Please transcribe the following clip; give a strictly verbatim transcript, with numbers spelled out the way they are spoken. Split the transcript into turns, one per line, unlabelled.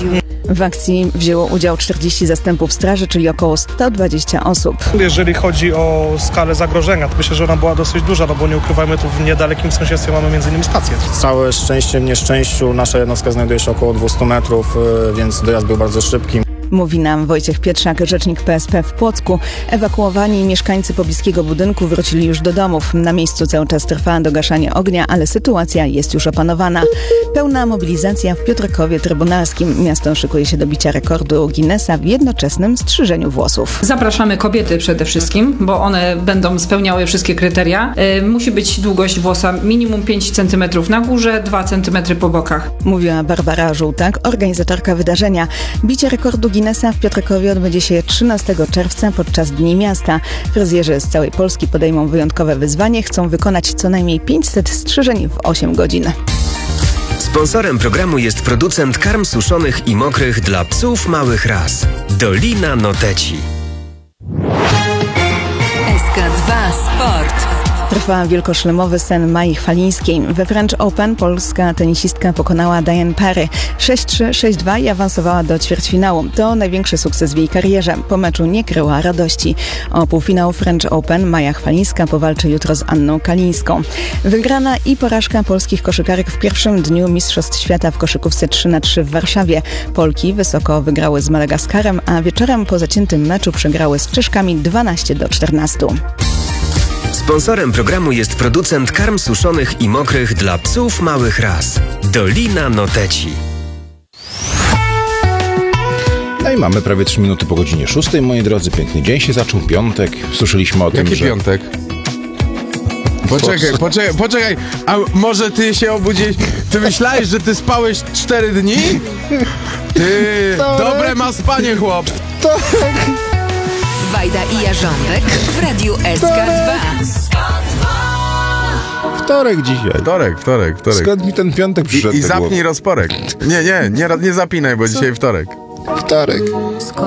radiu.
W akcji wzięło udział czterdzieści zastępów straży, czyli około sto dwadzieścia osób.
Jeżeli chodzi o skalę zagrożenia, to myślę, że ona była dosyć duża, no bo nie ukrywajmy, tu w niedalekim sąsiedztwie mamy między innymi stację.
Całe szczęście w nieszczęściu nasza jednostka znajduje się około dwieście metrów, więc dojazd był bardzo szybki.
Mówi nam Wojciech Pietrzak, rzecznik P S P w Płocku. Ewakuowani mieszkańcy pobliskiego budynku wrócili już do domów. Na miejscu cały czas trwa dogaszanie ognia, ale sytuacja jest już opanowana. Pełna mobilizacja w Piotrkowie Trybunalskim. Miasto szykuje się do bicia rekordu Guinnessa w jednoczesnym strzyżeniu włosów.
Zapraszamy kobiety przede wszystkim, bo one będą spełniały wszystkie kryteria. Yy, musi być długość włosa minimum pięć centymetrów na górze, dwa centymetry po bokach.
Mówiła Barbara Żółtak, organizatorka wydarzenia. Bicie rekordu Guinnessa w Piotrkowie odbędzie się trzynastego czerwca podczas Dni Miasta. Fryzjerzy z całej Polski podejmą wyjątkowe wyzwanie. Chcą wykonać co najmniej pięćset strzyżeń w osiem godzin.
Sponsorem programu jest producent karm suszonych i mokrych dla psów małych ras. Dolina Noteci.
S K dwa Sport.
Trwa wielkoszlemowy sen Mai Chwalińskiej. We French Open polska tenisistka pokonała Diane Parry sześć trzy, sześć dwa i awansowała do ćwierćfinału. To największy sukces w jej karierze. Po meczu nie kryła radości. O półfinał French Open Maja Chwalińska powalczy jutro z Anną Kalińską. Wygrana i porażka polskich koszykarek w pierwszym dniu Mistrzostw Świata w koszykówce trzy na trzy w Warszawie. Polki wysoko wygrały z Madagaskarem, a wieczorem po zaciętym meczu przegrały z Czeszkami dwanaście do czternastu.
Sponsorem programu jest producent karm suszonych i mokrych dla psów małych ras. Dolina Noteci.
No i mamy prawie trzy minuty po godzinie szóstej, moi drodzy. Piękny dzień się zaczął, piątek. Słyszeliśmy o tym,
Jaki
że...
piątek? Poczekaj, poczekaj, poczekaj. A może ty się obudziłeś? Ty myślałeś, że ty spałeś cztery dni? Ty, dobre ma spanie, chłop.
Wajda i Jarząbek w radiu S K dwa.
Wtorek dzisiaj.
Wtorek, wtorek, wtorek.
Skąd mi ten piątek przyszedł?
I, i
do
zapnij
głowy?
rozporek. Nie, nie, nie, nie zapinaj, bo dzisiaj wtorek.
Wtorek.